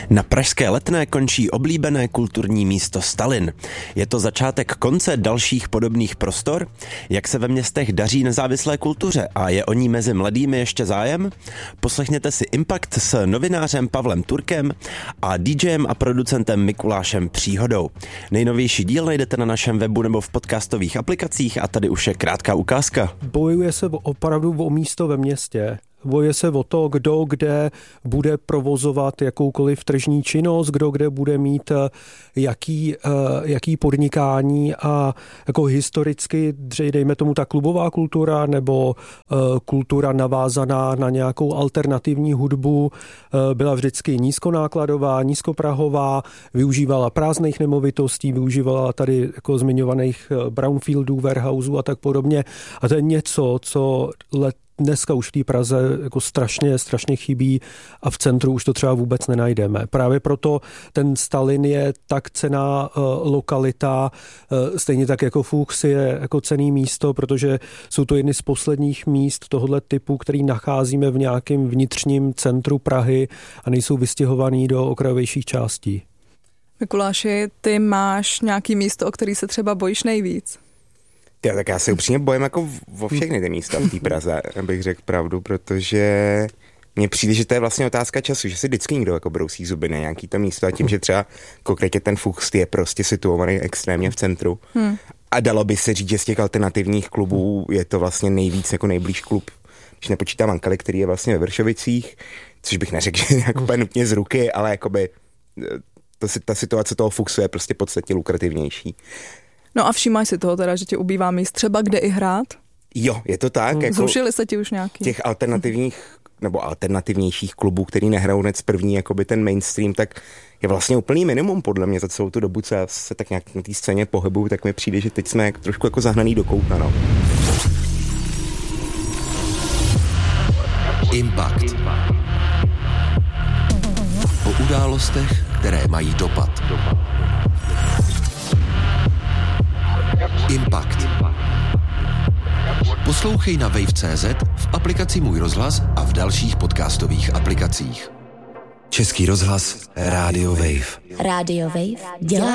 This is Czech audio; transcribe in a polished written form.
Na pražské Letné končí oblíbené kulturní místo Stalin. Je to začátek konce dalších podobných prostor? Jak se ve městech daří nezávislé kultuře a je o ní mezi mladými ještě zájem? Poslechněte si Impact s novinářem Pavlem Turkem a DJem a producentem Mikulášem Příhodou. Nejnovější díl najdete na našem webu nebo v podcastových aplikacích a tady už je krátká ukázka. Bojuje se opravdu o místo ve městě. Bojuje se o to, kdo kde bude provozovat jakoukoliv tržní činnost, kdo kde bude mít jaký podnikání a jako historicky, dejme tomu ta klubová kultura nebo kultura navázaná na nějakou alternativní hudbu byla vždycky nízkonákladová, nízkoprahová, využívala prázdných nemovitostí, využívala tady jako zmiňovaných brownfieldů, warehouseů a tak podobně. A to je něco, co dneska už v té Praze jako strašně chybí a v centru už to třeba vůbec nenajdeme. Právě proto ten Stalin je tak cenná lokalita, stejně tak jako Fuchs je jako cenný místo, protože jsou to jedny z posledních míst tohoto typu, který nacházíme v nějakém vnitřním centru Prahy a nejsou vystěhovaný do okrajovějších částí. Mikuláši, ty máš nějaký místo, o který se třeba bojíš nejvíc? Tak já se upřímně bojím jako o všechny ty místa v té Praze, abych řekl pravdu, protože mně přijde, že to je vlastně otázka času, že si vždycky někdo jako brousí zuby na nějaký to místo a tím, že třeba konkrétně ten Fuchs je prostě situovaný extrémně v centru. A dalo by se říct, že z těch alternativních klubů je to vlastně nejvíc jako nejblíž klub, když nepočítám Ankaly, který je vlastně ve Vršovicích, což bych neřekl, že jako nutně z ruky, ale jakoby ta situace toho Fuchsu je prostě podstatně lukrativnější. No a všímáš si toho teda, že ti ubývá míst třeba kde i hrát? Jo, je to tak. Jako zrušili se ti už nějaký? Těch alternativních nebo alternativnějších klubů, který nehrajou hned z první jakoby ten mainstream, tak je vlastně úplný minimum podle mě za celou tu dobu, co já se tak nějak na té scéně pohybuju, tak mi přijde, že teď jsme trošku jako zahnaný do koutna, no. Impact. O událostech, které mají dopad. Impact. Poslouchej na Wave.cz, v aplikaci Můj rozhlas a v dalších podcastových aplikacích. Český rozhlas, Radio Wave. Radio Wave dělá